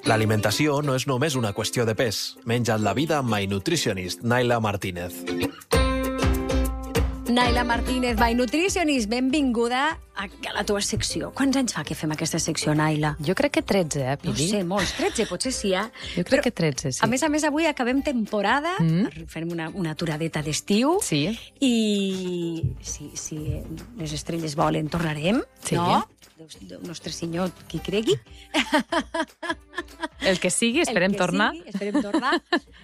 L'alimentació no és només una qüestió de pes. Menja't la vida amb My Nutritionist, Naila Martínez. Naila Martínez, My Nutritionist, benvinguda a la teva secció. Quants anys fa que fem aquesta secció, Naila? Jo crec que 13, No Pili? sé, molts. 13 potser sí, eh? Jo crec que 13, sí. A més, avui acabem temporada, farem una aturadeta d'estiu. Sí. I si les estrelles volen, tornarem, Sí. no? Déu nostre senyor, qui cregui. El que sigui, esperem tornar. Esperem tornar.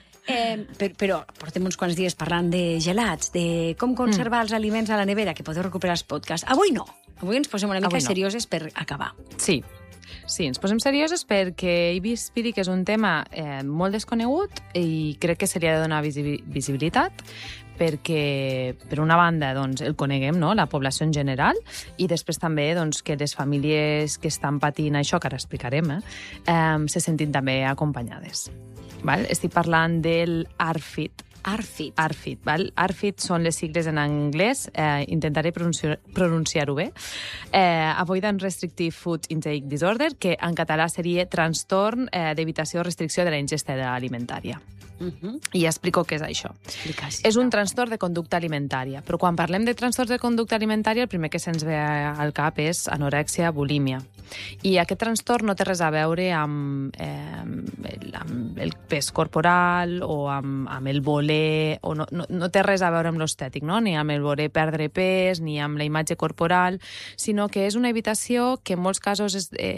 Però portem uns quants dies parlant de gelats, de com conservar els aliments a la nevera, que podeu recuperar els podcasts. Avui no. Avui ens posem una mica serioses per acabar. Sí. Sí, ens posem serioses perquè he vist, Pili, que és un tema molt desconegut i crec que se li ha de donar visibilitat perquè, per una banda, doncs, el coneguem, no?, la població en general, i després també doncs, que les famílies que estan patint això, que ara explicarem, se sentin també acompanyades. Val? Estic parlant del ARFID. ARFID, val? ARFID són les sigles en anglès, intentaré pronunciar-ho bé. Avoidance Restrictive Food Intake Disorder, que en català seria trastorn d'evitació o restricció de la ingesta alimentària. I explico què és això. És un trastorn de conducta alimentària, però quan parlem de trastorn de conducta alimentària el primer que se'ns ve al cap és anorèxia, bulímia. I aquest trastorn no té res a veure amb el pes corporal o amb el voler, o no té res a veure amb l'estètic, no? Ni amb el voler perdre pes, ni amb la imatge corporal, sinó que és una evitació que en molts casos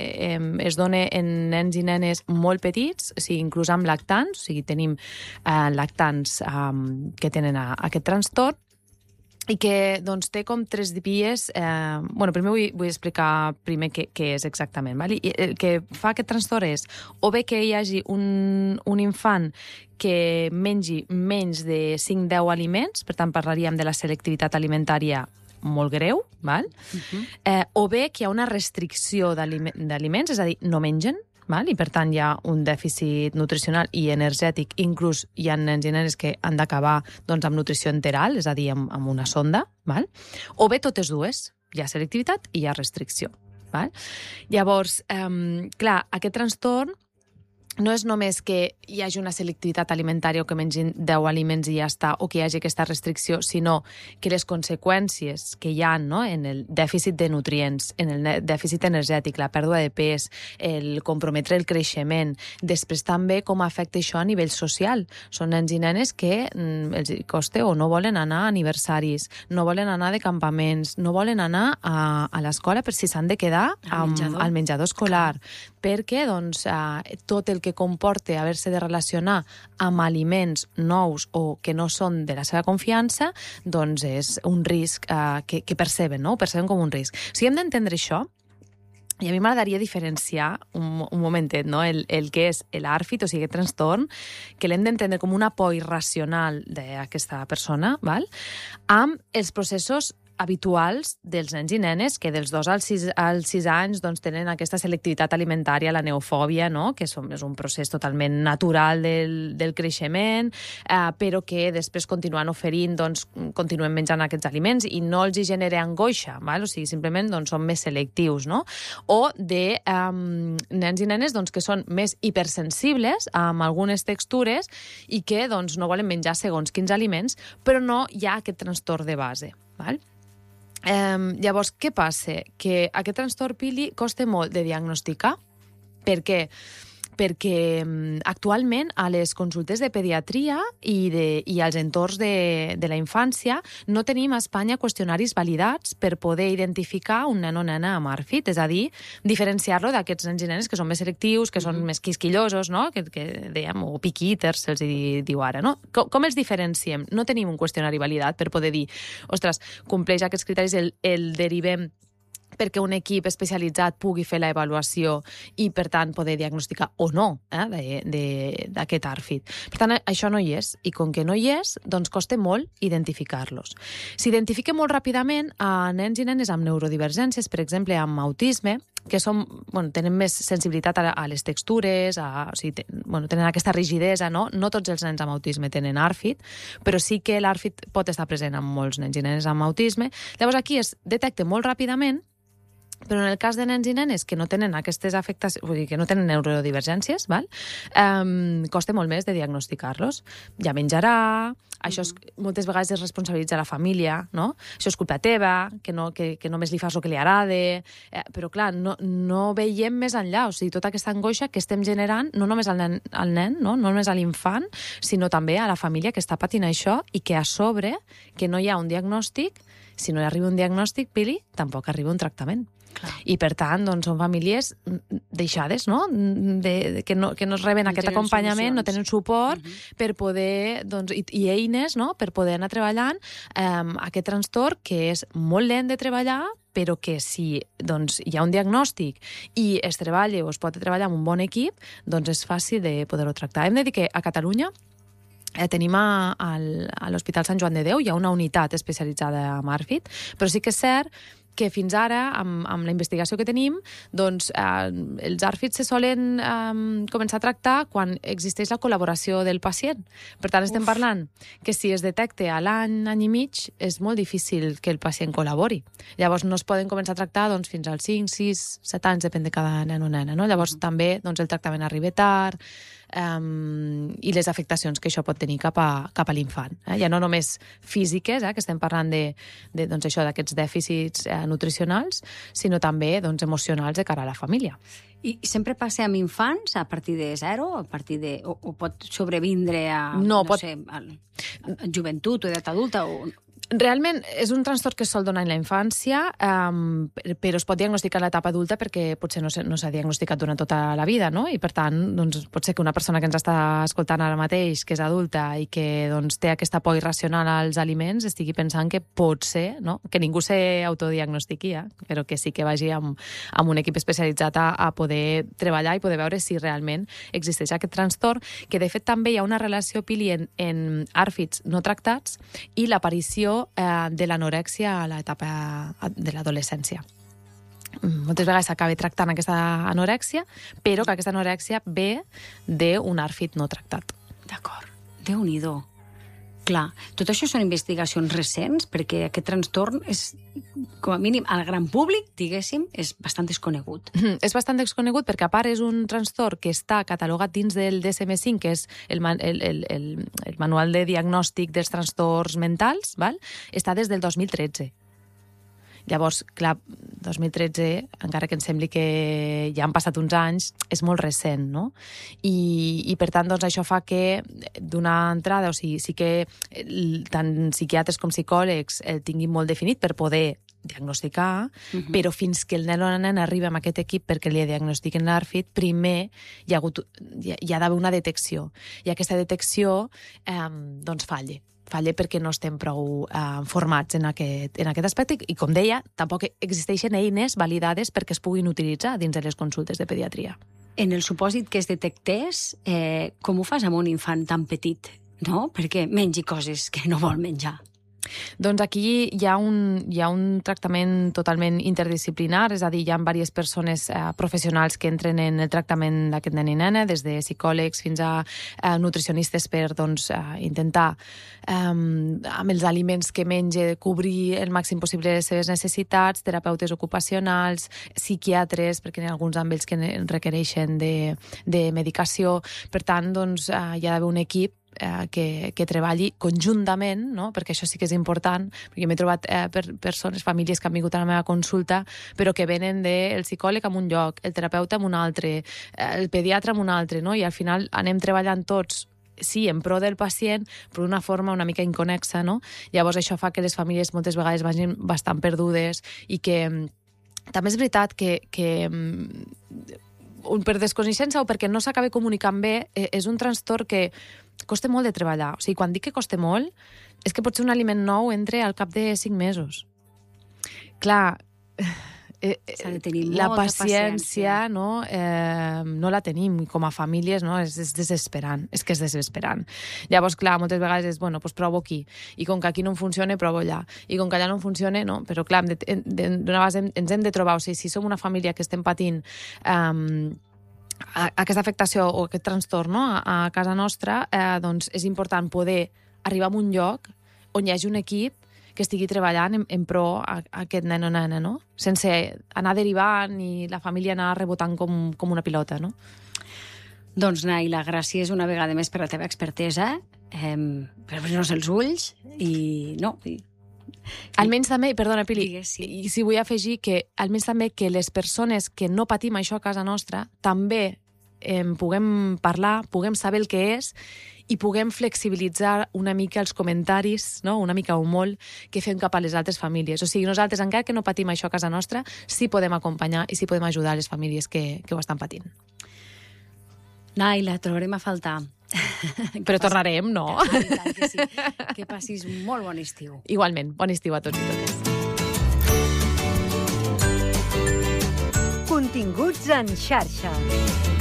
es dona en nens i nenes molt petits, o sigui, inclús amb lactants, o sigui, tenim lactants que tenen aquest trastorn, i que doncs, té com 3 vies. Primer vull explicar primer què és exactament. Val? I el que fa aquest trastorn és o bé que hi hagi un infant que mengi menys de 5-10 aliments, per tant parlaríem de la selectivitat alimentària molt greu, val? O bé que hi ha una restricció d'aliments, és a dir, no mengen, val? I per tant hi ha un dèficit nutricional i energètic, inclús hi ha nens i nenes que han d'acabar doncs, amb nutrició enteral, és a dir, amb una sonda, val? O bé totes dues, hi ha selectivitat i hi ha restricció. Val? Llavors, clar, aquest trastorn no és només que hi hagi una selectivitat alimentària o que mengin 10 aliments i ja està, o que hi hagi aquesta restricció, sinó que les conseqüències que hi ha, no?, en el dèficit de nutrients, en el dèficit energètic, la pèrdua de pes, el comprometre el creixement, després també com afecta això a nivell social. Són nens i nenes que els costa o no volen anar a aniversaris, no volen anar de campaments, no volen anar a l'escola per si s'han de quedar al menjador escolar, perquè doncs, tot el que comporta haver-se de relacionar amb aliments nous o que no són de la seva confiança, doncs és un risc que perceben, no? Ho perceben com un risc. O sigui, hem d'entendre això, i a mi m'agradaria diferenciar un momentet, no? El que és l'ARFID, o sigui, aquest trastorn, que l'hem d'entendre com una por irracional d'aquesta persona, val? Amb els processos habituals dels nens i nenes que dels 2 als 6 anys doncs, tenen aquesta selectivitat alimentària, la neofòbia, no? Que és un procés totalment natural del creixement, però que després continuen oferint, doncs, continuen menjant aquests aliments i no els genera angoixa, val? O sigui, simplement doncs, són més selectius, no? O de nens i nenes doncs, que són més hipersensibles amb algunes textures i que doncs, no volen menjar segons quins aliments, però no hi ha aquest trastorn de base, val? Llavors, què passa? Que aquest trastorn, Pili, costa molt de diagnosticar. Per què? Perquè actualment a les consultes de pediatria i als entorns de la infància no tenim a Espanya qüestionaris validats per poder identificar un nen o nena amb ARFID, és a dir, diferenciar-lo d'aquests nens i nenes que són més selectius, que són més quisquillosos, no? que dèiem, o picky eaters, se'ls diu ara. No? Com els diferenciem? No tenim un qüestionari validat per poder dir, ostres, compleix aquests criteris, el derivem perquè un equip especialitzat pugui fer l'avaluació i, per tant, poder diagnosticar o no d'aquest ARFID. Per tant, això no hi és. I com que no hi és, doncs costa molt identificar-los. S'identifica molt ràpidament a nens i nenes amb neurodivergències, per exemple, amb autisme, que tenen més sensibilitat a les textures, tenen aquesta rigidesa, no? No tots els nens amb autisme tenen ARFID, però sí que l'ARFID pot estar present en molts nens i nenes amb autisme. Llavors aquí es detecta molt ràpidament Però en el cas de nens i nenes que no tenen aquestes afectacions, vull dir, que no tenen neurodivergències, costa molt més de diagnosticar-los. Ja menjarà, això moltes vegades es responsabilitza la família, no? Això és culpa teva, que només li fas el que li agrada, però clar, no veiem més enllà, o sigui, tota aquesta angoixa que estem generant no només al nen, no només a l'infant, sinó també a la família que està patint això i que a sobre, que no hi ha un diagnòstic, si no hi arriba un diagnòstic, Pili, tampoc arriba un tractament. Clar. I per tant, doncs, són famílies deixades, no? Que no reben aquest acompanyament, no tenen suport per poder, doncs, i eines, no?, per poder anar treballant aquest trastorn que és molt lent de treballar, però que si doncs, hi ha un diagnòstic i es treballa o es pot treballar amb un bon equip, doncs és fàcil de poder-ho tractar. Hem de dir que a Catalunya tenim a l'Hospital Sant Joan de Déu, hi ha una unitat especialitzada en ARFID, però sí que és cert que fins ara, amb la investigació que tenim, doncs els ARFIDs se solen començar a tractar quan existeix la col·laboració del pacient. Per tant, estem parlant que si es detecta a l'any, any i mig, és molt difícil que el pacient col·labori. Llavors no es poden començar a tractar doncs, fins als 5, 6, 7 anys, depèn de cada nen o nena. No? Llavors també doncs, el tractament arriba tard, i les afectacions que això pot tenir cap a l'infant. Ja no només físiques, que estem parlant doncs això d'aquests dèficits nutricionals, sinó també doncs, emocionals de cara a la família. I sempre passa amb infants a partir de 0? O pot sobrevindre a joventut o edat adulta? Realment és un trastorn que es sol donar en la infància, però es pot diagnosticar a l'etapa adulta perquè potser no s'ha diagnosticat durant tota la vida, no? I per tant, doncs, pot ser que una persona que ens està escoltant ara mateix, que és adulta i que doncs, té aquesta por irracional als aliments, estigui pensant que pot ser, no? Que ningú s'autodiagnostiqui, però que sí que vagi amb un equip especialitzat a poder treballar i poder veure si realment existeix aquest trastorn, que de fet també hi ha una relació, Pili, en ARFIDs no tractats i l'aparició de l'anorèxia a l'etapa de l'adolescència. Moltes vegades s'acaba tractant aquesta anorèxia, però que aquesta anorèxia ve d'un ARFID no tractat. D'acord. Déu-n'hi-do. Clar, tot això són investigacions recents, perquè aquest trastorn és, com a mínim, al gran públic, diguéssim, és bastant desconegut. És bastant desconegut perquè, a part, és un trastorn que està catalogat dins del DSM-5, que és el manual de diagnòstic dels trastorns mentals, està des del 2013. Llavors, clar, 2013, encara que em sembli que ja han passat uns anys, és molt recent, no? I per tant, doncs, això fa que d'una entrada, o sigui, sí que tant psiquiatres com psicòlegs el tinguin molt definit per poder diagnosticar, però fins que el nen o la nena arriba amb aquest equip perquè li diagnostiquen l'ARFID, primer hi ha d'haver una detecció. I aquesta detecció, doncs, falla perquè no estem prou formats en aquest aspecte i, com deia, tampoc existeixen eines validades perquè es puguin utilitzar dins de les consultes de pediatria. En el supòsit que es detectés, com ho fas amb un infant tan petit, no? Perquè mengi coses que no vol menjar. Doncs aquí hi ha un tractament totalment interdisciplinar, és a dir, hi ha diverses persones professionals que entren en el tractament d'aquest nen i nena, des de psicòlegs fins a nutricionistes per intentar amb els aliments que menja cobrir el màxim possible les seves necessitats, terapeutes ocupacionals, psiquiatres, perquè hi ha alguns d'ells que requereixen de medicació. Per tant, doncs, hi ha d'haver un equip que treballi conjuntament, no? Perquè això sí que és important, perquè m'he trobat persones, famílies que han vingut a la meva consulta, però que venen del psicòleg en un lloc, el terapeuta en un altre, el pediatre en un altre, no? I al final anem treballant tots, sí, en pro del pacient, però d'una forma una mica inconexa, no? Llavors això fa que les famílies moltes vegades vagin bastant perdudes i que també és veritat que per desconeixença o perquè no s'acaba comunicant bé, és un trastorn que costa molt de treballar. O sigui, quan dic que costa molt, és que pot ser un aliment nou entre al cap de 5 mesos. Clar, s'ha de tenir la molta paciència no la tenim com a famílies, no? És desesperant, és que és desesperant. Llavors, clar, moltes vegades és, bueno, doncs provo aquí, i com que aquí no em funciona, provo allà, i com que allà no em funciona, no, però clar, d'una base ens hem de trobar, o sigui, si som una família que estem patint aquesta afectació o aquest trastorn, no, a casa nostra, doncs és important poder arribar a un lloc on hi hagi un equip que estigui treballant en pro a aquest nen o nena, no? Sense anar derivant i la família anar rebotant com una pilota, no? Doncs, Naila, gràcies una vegada més per la teva expertesa, per obrir-nos els ulls i... Almenys també, perdona, Pili, Digues, sí. i si vull afegir que almenys també que les persones que no patim això a casa nostra també puguem parlar, puguem saber el que és i puguem flexibilitzar una mica els comentaris, no? Una mica o molt, que fem cap a les altres famílies. O sigui, nosaltres, encara que no patim això a casa nostra, sí podem acompanyar i sí podem ajudar les famílies que ho estan patint. Naila, trobarem a faltar. Però tornarem, no? Tant que sí. Que passis molt bon estiu. Igualment, bon estiu a tots i totes. Continguts en xarxa.